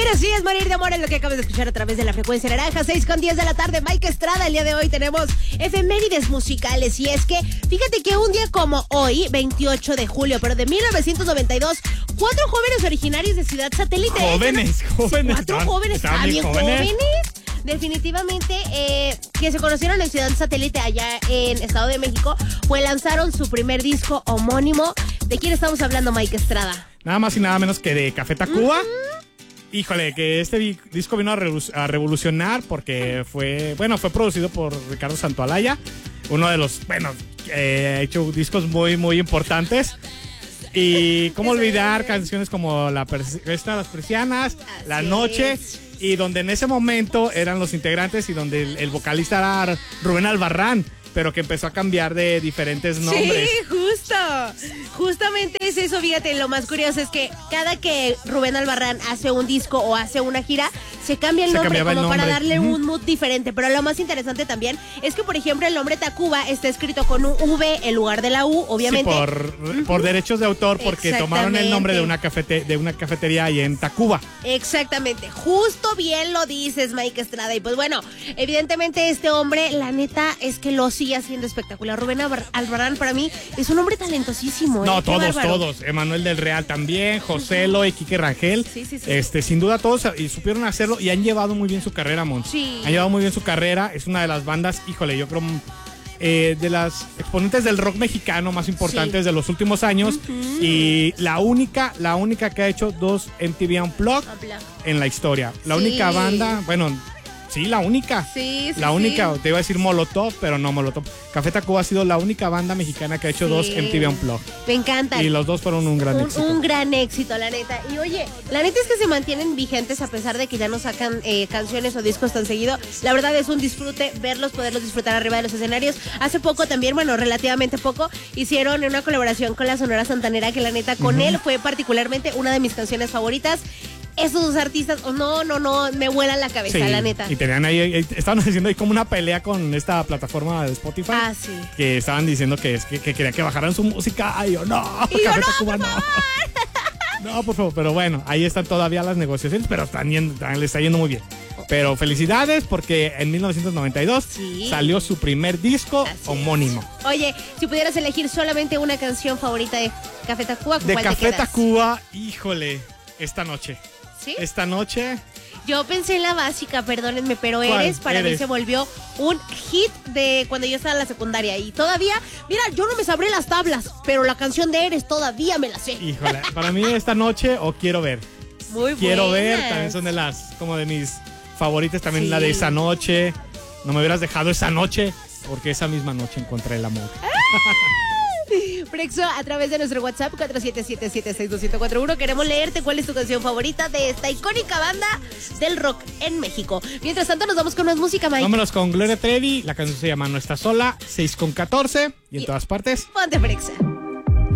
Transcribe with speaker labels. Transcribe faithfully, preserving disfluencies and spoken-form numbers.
Speaker 1: Así es, Morir de Amor es lo que acabas de escuchar a través de la frecuencia naranja, seis con diez de la tarde. Mike Estrada, el día de hoy tenemos efemérides musicales. Y es que, fíjate que un día como hoy, veintiocho de julio, pero de mil novecientos noventa y dos, cuatro jóvenes originarios de Ciudad Satélite.
Speaker 2: Jóvenes, jóvenes.
Speaker 1: Cuatro
Speaker 2: estaban,
Speaker 1: jóvenes,
Speaker 2: estaban
Speaker 1: ¿está
Speaker 2: bien
Speaker 1: bien
Speaker 2: jóvenes.
Speaker 1: jóvenes? Definitivamente, eh, que se conocieron en Ciudad Satélite, allá en Estado de México, pues lanzaron su primer disco homónimo. ¿De quién estamos hablando, Mike Estrada?
Speaker 2: Nada más y nada menos que de Café Tacuba. Uh-huh. Híjole, que este di- disco vino a, revo- a revolucionar porque fue, bueno, fue producido por Ricardo Santaolalla, uno de los, bueno, eh, ha hecho discos muy, muy importantes. Y cómo olvidar canciones como la pers- esta, Las Persianas,
Speaker 1: Así
Speaker 2: La Noche,
Speaker 1: es.
Speaker 2: y donde en ese momento eran los integrantes y donde el, el vocalista era Rubén Albarrán, pero que empezó a cambiar de diferentes nombres.
Speaker 1: Sí, justo. Justamente es eso, fíjate, lo más curioso es que cada que Rubén Albarrán hace un disco o hace una gira, se cambia el
Speaker 2: Se
Speaker 1: nombre
Speaker 2: cambiaba
Speaker 1: como
Speaker 2: el
Speaker 1: para
Speaker 2: nombre.
Speaker 1: darle
Speaker 2: Ujú.
Speaker 1: un mood diferente. Pero lo más interesante también es que, por ejemplo, el nombre Tacuba está escrito con un V en lugar de la U, obviamente.
Speaker 2: Sí, por, por derechos de autor, porque tomaron el nombre de una, cafete, de una cafetería ahí en Tacuba.
Speaker 1: Exactamente, justo bien lo dices, Mike Estrada. Y pues bueno, evidentemente este hombre, la neta, es que lo sigue haciendo espectacular. Rubén Albar- Albarrán para mí es un hombre talentosísimo.
Speaker 2: No,
Speaker 1: ¿eh? Qué
Speaker 2: todos,
Speaker 1: bárbaro.
Speaker 2: todos. Emanuel del Real también, Joselo y Quique Rangel.
Speaker 1: Sí, sí, sí.
Speaker 2: Este, sin duda todos y supieron hacerlo y han llevado muy bien su carrera, Mon.
Speaker 1: Sí.
Speaker 2: Han llevado muy bien su carrera. Es una de las bandas, híjole, yo creo, eh, de las exponentes del rock mexicano más importantes
Speaker 1: Sí.
Speaker 2: de los últimos años.
Speaker 1: Uh-huh.
Speaker 2: Y la única, la única que ha hecho dos M T V Unplugged
Speaker 1: Habla.
Speaker 2: en la historia. La
Speaker 1: Sí.
Speaker 2: única banda, bueno, sí, la única.
Speaker 1: Sí, sí,
Speaker 2: La única,
Speaker 1: sí.
Speaker 2: te iba a decir Molotov, pero no Molotov. Café Tacuba ha sido la única banda mexicana que ha hecho
Speaker 1: Sí.
Speaker 2: dos M T V Unplugged.
Speaker 1: Me encantan.
Speaker 2: Y los dos fueron un gran
Speaker 1: un,
Speaker 2: éxito.
Speaker 1: un gran éxito, la neta. Y oye, la neta es que se mantienen vigentes a pesar de que ya no sacan eh, canciones o discos tan seguido. La verdad es un disfrute verlos, poderlos disfrutar arriba de los escenarios. Hace poco también, bueno, relativamente poco, hicieron una colaboración con la Sonora Santanera, que la neta con
Speaker 2: Uh-huh.
Speaker 1: él fue particularmente una de mis canciones favoritas. Esos dos artistas, oh, no, no, no, me vuelan la cabeza,
Speaker 2: Sí,
Speaker 1: la neta.
Speaker 2: y tenían ahí, ahí- estaban haciendo ahí como una pelea con esta plataforma de Spotify.
Speaker 1: Ah, sí.
Speaker 2: Que estaban diciendo que, es que, que querían que bajaran su música. Ay, yo no,
Speaker 1: Y yo,
Speaker 2: Café
Speaker 1: no,
Speaker 2: Tacuba
Speaker 1: por
Speaker 2: no. No, por favor, pero bueno, ahí están todavía las negociaciones, pero están yendo, están- le está yendo muy bien. Pero felicidades porque en mil novecientos noventa y dos
Speaker 1: Sí.
Speaker 2: salió su primer disco
Speaker 1: Así es.
Speaker 2: homónimo.
Speaker 1: Oye, si pudieras elegir solamente una canción favorita de Café Tacuba, ¿con
Speaker 2: De
Speaker 1: cuál te
Speaker 2: Café
Speaker 1: quedas?
Speaker 2: Tacuba, híjole, esta noche.
Speaker 1: ¿Sí?
Speaker 2: Esta noche,
Speaker 1: Yo pensé en la básica, perdónenme, pero
Speaker 2: ¿Cuál?
Speaker 1: Eres para mí
Speaker 2: Eres.
Speaker 1: se volvió un hit de cuando yo estaba en la secundaria. Y todavía, mira, yo no me sabré las tablas, pero la canción de Eres todavía me la sé.
Speaker 2: híjole, para mí esta noche o Quiero Ver.
Speaker 1: Muy
Speaker 2: Quiero Ver,
Speaker 1: buenas.
Speaker 2: también son de las, como de mis favoritas, también
Speaker 1: Sí.
Speaker 2: la de Esa Noche. No me hubieras dejado esa noche, porque esa misma noche encontré el amor.
Speaker 1: Frexo, a través de nuestro WhatsApp cuatro siete siete siete seis dos siete cuatro uno queremos leerte cuál es tu canción favorita de esta icónica banda del rock en México. Mientras tanto, nos vamos con más música, Mike.
Speaker 2: Vámonos con Gloria Trevi, la canción se llama No Estás Sola, seis con catorce, y en
Speaker 1: Y-
Speaker 2: todas partes.
Speaker 1: Ponte Frexa.